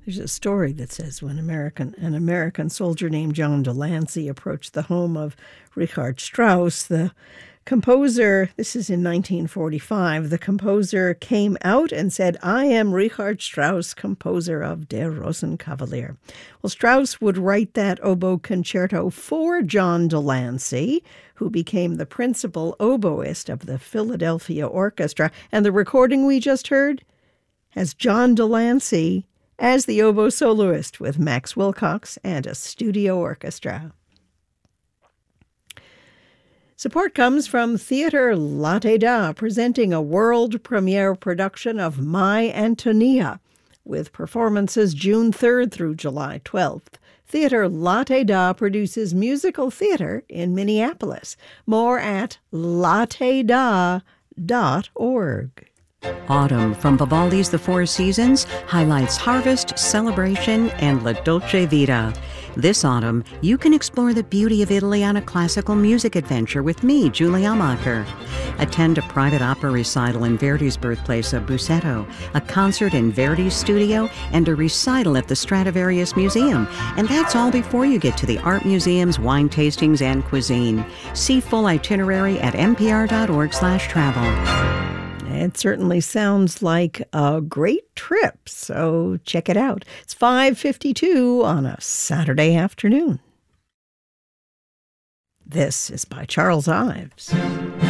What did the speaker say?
There's a story that says when an American soldier named John Delancey approached the home of Richard Strauss, the composer, this is in 1945, the composer came out and said, "I am Richard Strauss, composer of Der Rosenkavalier." Well, Strauss would write that oboe concerto for John Delancey, who became the principal oboist of the Philadelphia Orchestra. And the recording we just heard has John Delancey as the oboe soloist with Max Wilcox and a studio orchestra. Support comes from Theatre Latte Da, presenting a world premiere production of My Antonia, with performances June 3rd through July 12th. Theatre Latte Da produces musical theater in Minneapolis. More at latteda.org. Autumn from Vivaldi's The Four Seasons highlights harvest, celebration, and La Dolce Vita. This autumn, you can explore the beauty of Italy on a classical music adventure with me, Julie Amacher. Attend a private opera recital in Verdi's birthplace of Busseto, a concert in Verdi's studio, and a recital at the Stradivarius Museum. And that's all before you get to the art museums, wine tastings, and cuisine. See full itinerary at npr.org/travel. It certainly sounds like a great trip, so check it out. It's 5:52 on a Saturday afternoon. This is by Charles Ives.